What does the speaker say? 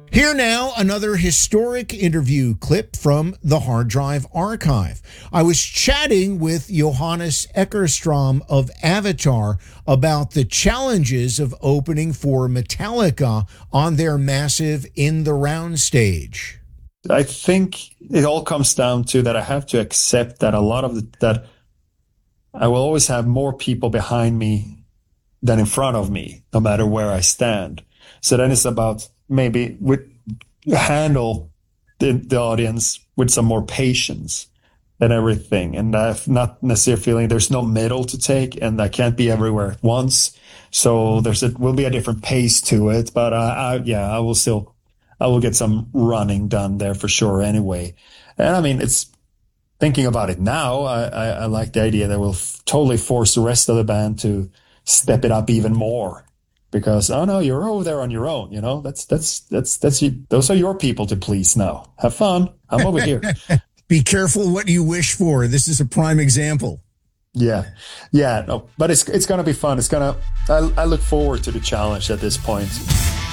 Here now, another historic interview clip from the Hard Drive Archive. I was chatting with Johannes Eckerstrom of Avatar about the challenges of opening for Metallica on their massive In the Round stage. I think it all comes down to that I have to accept that a lot of that I will always have more people behind me than in front of me, no matter where I stand. So then it's about maybe handle the audience with some more patience and everything. And I've not necessarily feeling there's no middle to take and I can't be everywhere at once. So will be a different pace to it. But I will get some running done there for sure anyway. And I mean, it's thinking about it now. I like the idea that we'll totally force the rest of the band to step it up even more. Because, oh no, you're over there on your own, you know, those are your people to please now. Have fun. I'm over here. Be careful what you wish for. This is a prime example. Yeah. No, but it's going to be fun. I look forward to the challenge at this point.